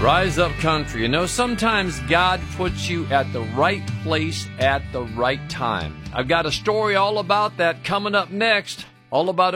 Rise Up Country. You know, sometimes God puts you at the right place at the right time. I've got a story all about that coming up next, all about